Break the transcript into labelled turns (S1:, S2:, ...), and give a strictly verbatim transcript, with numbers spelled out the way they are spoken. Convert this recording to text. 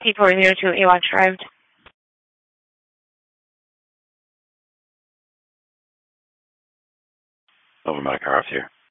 S1: T four zero two AWACS arrived.
S2: Over my car off here.